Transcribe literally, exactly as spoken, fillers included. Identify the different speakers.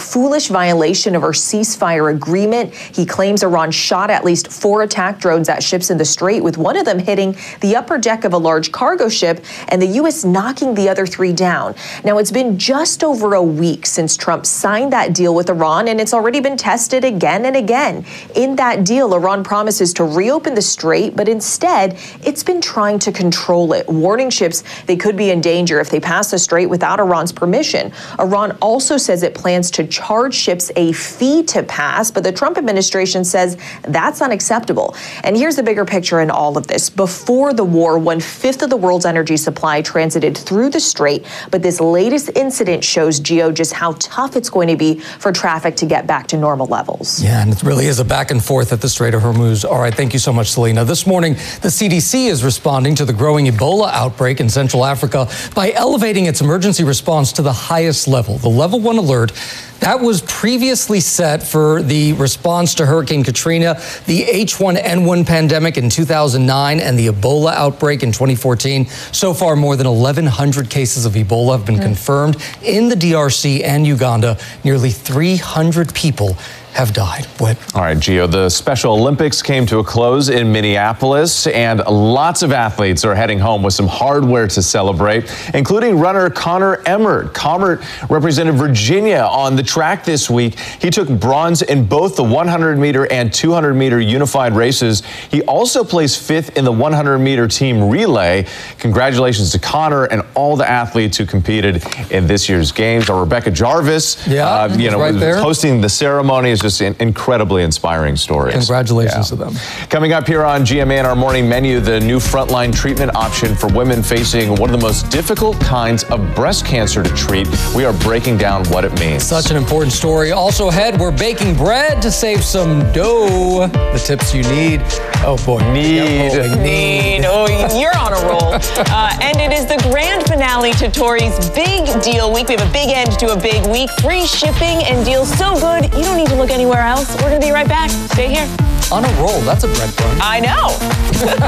Speaker 1: foolish violation of our ceasefire agreement. He claims Iran shot at least four attack drones at ships in the Strait, with one of them hitting the upper deck of a large cargo ship and the U S knocking the other three down. Now, it's been just over a week since Trump signed that deal with Iran, and it's already been tested again and again. In that deal, Iran promises to reopen the Strait, but instead, it's been trying to control it, warning ships they could be in danger if they pass the Strait without Iran's permission. Iran also says it plans to charge ships a fee to pass, but the Trump administration says that's unacceptable. And here's the bigger picture in all of this. Before the war, one-fifth of the world's energy supply transited through the Strait, but this latest incident shows, Gio, just how tough it's going to be for traffic to get back to normal levels.
Speaker 2: Yeah, and it really is a back and forth at the Strait of Hormuz. All right, thank you so much, Selena. This morning, the C D C is responding to the growing Ebola outbreak in Central Africa by elevating its emergency response to the highest level, the level one alert. That was previously set for the response to Hurricane Katrina, the H one N one pandemic in two thousand nine, and the Ebola outbreak in twenty fourteen. So far, more than eleven hundred cases of Ebola have been mm-hmm. confirmed in the D R C and Uganda. Nearly three hundred people have died. What?
Speaker 3: All right, Gio, the Special Olympics came to a close in Minneapolis, and lots of athletes are heading home with some hardware to celebrate, including runner Connor Emmert. Connor represented Virginia on the track this week. He took bronze in both the one hundred meter and two hundred meter unified races. He also placed fifth in the one hundred meter team relay. Congratulations to Connor and all the athletes who competed in this year's games. Our Rebecca Jarvis,
Speaker 2: yeah,
Speaker 3: uh, you know,
Speaker 2: right there.
Speaker 3: hosting the ceremony. Is just an incredibly inspiring stories.
Speaker 2: Congratulations yeah. to them.
Speaker 3: Coming up here on G M A in our morning menu, the new frontline treatment option for women facing one of the most difficult kinds of breast cancer to treat. We are breaking down what it means.
Speaker 2: Such an important story. Also ahead, we're baking bread to save some dough. The tips you need. Oh boy.
Speaker 3: Need.
Speaker 4: Need. Oh, you're on a roll. Uh, and it is the grand finale to Tori's Big Deal Week. We have a big end to a big week. Free shipping and deals so good, you don't need to look anywhere else. We're going to be right back. Stay here.
Speaker 2: On a roll. That's a bread bun.
Speaker 4: I know.